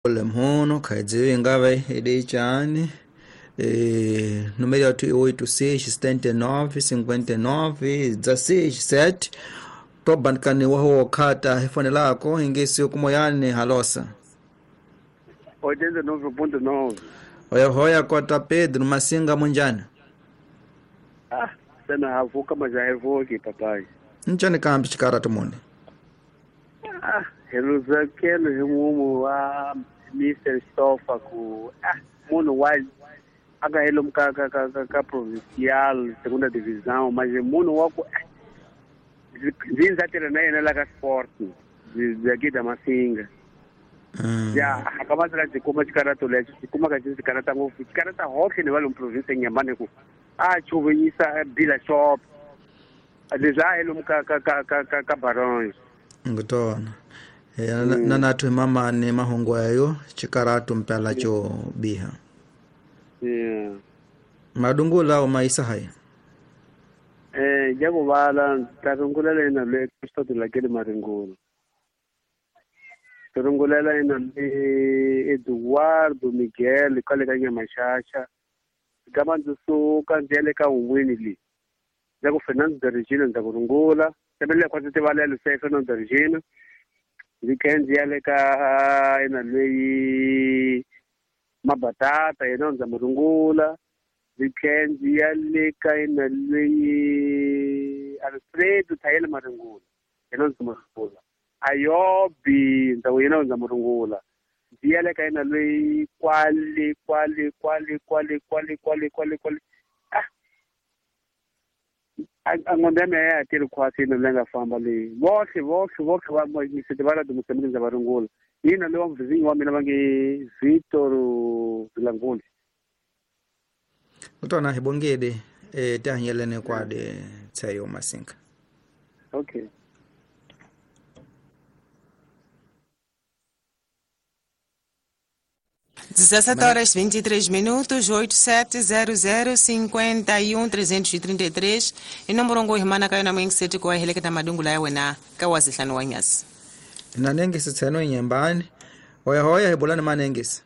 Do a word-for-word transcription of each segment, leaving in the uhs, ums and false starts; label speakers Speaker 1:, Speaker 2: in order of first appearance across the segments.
Speaker 1: Lemhono kaidziwe ngave edechani eh número ya oito seis setenta e nove cinquenta e nove dezesseis sete tobandikani waho khata ifone lako ingesi kumoyane halosa
Speaker 2: oitenta e nove ponto nove.
Speaker 1: oya hoya kota Pedro Masinga munjana
Speaker 2: Ah, sana havuka majaevoki papai.
Speaker 1: nchani kambi chikara tumone
Speaker 2: Ah, hello zakelo himumu wa mister Sofa ku ah, muno wa aga hello mka ka ka ka, ka provincial segunda divisão, mas muno wa ku zinza tele na ina la ka sport. Zaki da Masinga. Ya, akaba tra chikoma chikara to le chikoma ka chikara ta ngofu chikara ta hoke ne valo province nyambane ku. Ah, chuvenyisa bila shop. Deja hello mka ka ka ka ka barões.
Speaker 1: ngotona eh mm. nanathu mama ni mahongo ayo chikaratu mpela cho biha
Speaker 2: yeah
Speaker 1: madungula o maisa haya
Speaker 2: eh jago bala tarungula lena le kusto de la kele maringula tarungula lena le Eduardo Miguel kale kanya mashasha kama ndusu kanjele ka umwini li jago Fernando de Regina ndakurungula tabele kwa tete wale le Fernando de Regina weekend yale ka ina le mabatata ina nza murungula weekend yale ka ina le Alfredo tayele marungula ina nza murungula ayobi nza ina nza murungula yale ka ina le kwali kwali kwali kwali kwali kwali kwali kwali angondeme ya tiri kwasi ina lenga famba le wote wote wote wa mwisitibala dumusemini za barungula ina leo mvizingi wa mina bangi Victor Langoli
Speaker 1: utona hibongede eh tahanyelene kwade tsayo Masinga.
Speaker 2: Okay.
Speaker 3: dezessete horas e vinte e três minutos, oito sete zero zero cinco um três três três e número ngo himana kayo na mwingi seti kwa heleketa madungula yawe na kawazihlanu wanyasi
Speaker 1: ina nengisi tseno nyembani oya hoya hebulana manengisi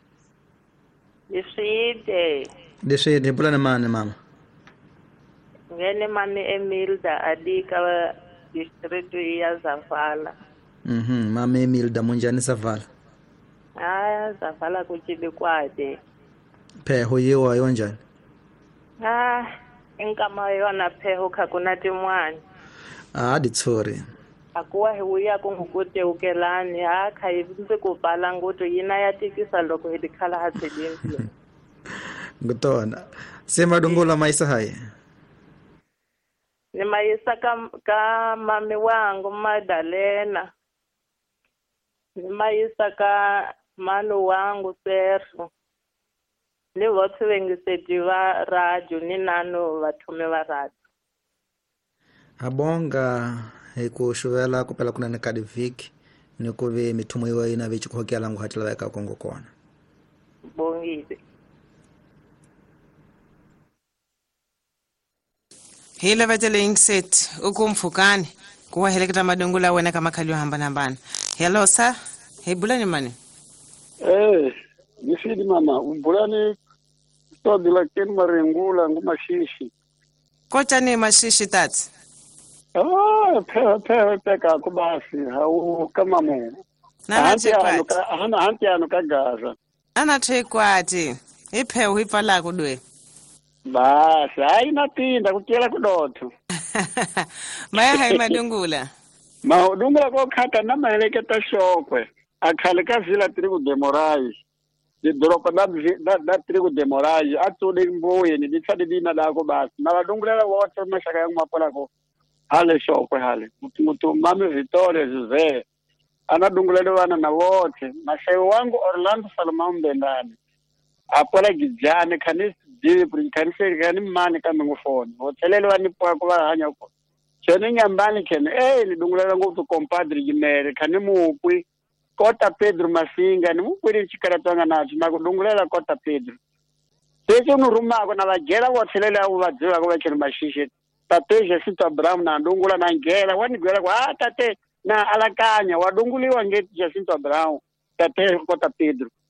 Speaker 4: Iside
Speaker 1: deshe hebulana mane mama
Speaker 4: ngene mami Emilda adika district ya Zavala.
Speaker 1: mhm mama Emilda munjani Zavala
Speaker 4: Ah, Zavala kuchibi kwade.
Speaker 1: Pheho yewa yonjani?
Speaker 4: Ah, inkama yona pheho kakunati mwani.
Speaker 1: Ah, ditsori.
Speaker 4: Akuwa hiwuya kungukuti ukelani, ha khayibinze kubhala ngutu yina yatikisa loko hidikhala hatsidinsi.
Speaker 1: Ngutona. Sema dungula maisa haye.
Speaker 4: Ni maisa ka, ka mami wangu Madalena. Ni maisa ka manu wangu Serhu. Ni wote wengiseti wa radio ni nano watume wa radio.
Speaker 1: Abonga hekushuvela kupela kuna nekadiviki nikuvi mitumo iwa ina vichi kuhokia langu hatila weka kongo kona.
Speaker 4: Bongide.
Speaker 3: hile vatele ingset ukumfukani kuwa heleketa madungula wena kama kalio hambana hambana. Hello sir, hebulani mani?
Speaker 5: Eh, nisidi mama, umbulani tobi lakini marengula ngumashishi.
Speaker 3: Kocha ni mashishi tati?
Speaker 5: Ah, pehe pehe peka kubasi, hau kama mu.
Speaker 3: Nana chekwati?
Speaker 5: Hana hanti anu kagaza.
Speaker 3: Nana chekwati? Ipe uhipa la kudwe?
Speaker 5: Basi, haina tinda kutiela kudoto.
Speaker 3: Maya hai madungula?
Speaker 5: Madungula kwa kata na maeleketa shokwe. Akhalika vila trigo demorai. Di dropa da da, da trigo demorai. Atu di mboye ni ditsadi dina da ko basi. Na wadungula wote mashaka yangu mapola ko. Hale shokwe hale. Mutu mutu mami Victoria Jose. Ana dungula wana na wote. Mashayi wangu Orlando Salomon Bendani. Apola gijane kanisi jibi kanisi kani mani kama ngufoni. Hotelele wani kwa kwa hanya uko. Chene nyambani kene. Eh, ni dungula wangu tu compadre jimere. Kani muupui. Kota Pedro Masinga ni mukwiri chikaratanga nacho nakudungulela Kota Pedro. Techo nuruma na vagera wathelele avo vadziva ko vachiri mashishe. Tateje sita Abraham na ndungula na ngela wani gwela kwa ah tate na alakanya wadunguliwa ngeti Jacinto Abraham tate Kota Pedro.